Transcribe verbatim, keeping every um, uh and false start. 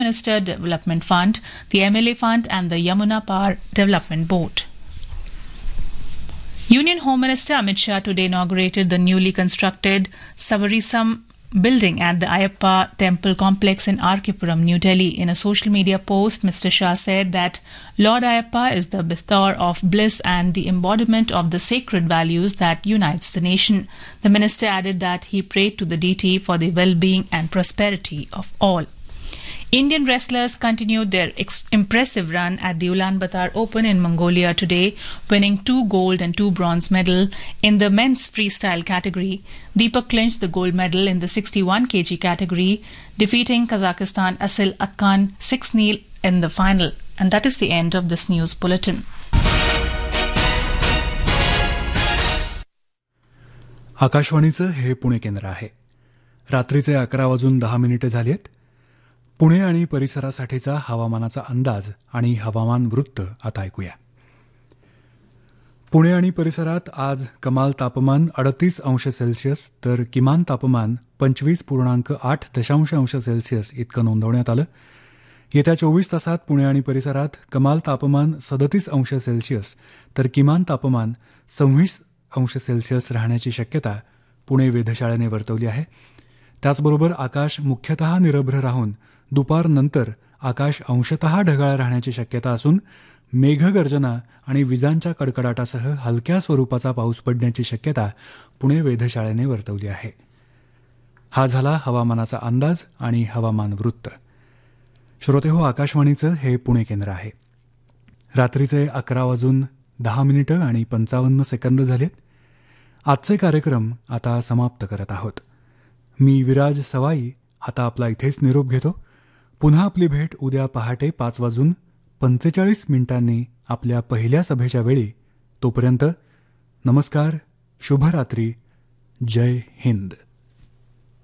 Minister Development Fund, the M L A Fund and the Yamuna Par Development Board. Union Home Minister Amit Shah today inaugurated the newly constructed Savarisam building at the Ayyappa Temple complex in R K Puram, New Delhi. In a social media post, Mister Shah said that Lord Ayyappa is the bestower of bliss and the embodiment of the sacred values that unites the nation. The minister added that he prayed to the deity for the well-being and prosperity of all. Indian wrestlers continued their ex- impressive run at the Ulaanbaatar Open in Mongolia today, winning two gold and two bronze medals in the men's freestyle category. Deepak clinched the gold medal in the sixty-one kilogram category, defeating Kazakhstan Asil Akkan six nil in the final. And that is the end of this news bulletin. आकाशवाणीचं हे पुणे केंद्र आहे. रात्रीचे अकरा वाजून दहा मिनिटे झालीत. पुणे आणि परिसरासाठीचा हवामानाचा अंदाज आणि हवामान वृत्त आता ऐकूया. पुणे आणि परिसरात आज कमाल तापमान अडतीस अंश सेल्सिअस तर किमान तापमान पंचवीस पूर्णांक आठ दशांश अंश सेल्सिअस इतकं नोंदवण्यात आलं. येत्या चोवीस तासात पुणे आणि परिसरात कमाल तापमान सदतीस अंश सेल्सिअस तर किमान तापमान सव्वीस अंश सेल्सिअस राहण्याची शक्यता पुणे वेधशाळेने वर्तवली आहे. त्याचबरोबर आकाश मुख्यतः निरभ्र राहून दुपारनंतर आकाश अंशतः ढगाळ राहण्याची शक्यता असून मेघगर्जना आणि विजांच्या कडकडाटासह हलक्या स्वरूपाचा पाऊस पडण्याची शक्यता पुणे वेधशाळेने वर्तवली आहे. हा झाला हवामानाचा अंदाज आणि हवामान वृत्त. श्रोतेहो, आकाशवाणीचं हे पुणे केंद्र आहे. रात्रीचे अकरा वाजून दहा मिनिटं आणि पंचावन्न सेकंद झालेत. आजचे कार्यक्रम आता समाप्त करत आहोत. मी विराज सवाई आता आपला इथेच निरोप घेतो. पुन्हा आपली भेट उद्या पहाटे पाच वाजून पंचेचाळीस मिनिटांनी आपल्या पहिल्या सभेच्या वेळी. तोपर्यंत नमस्कार, शुभरात्री, जय हिंद.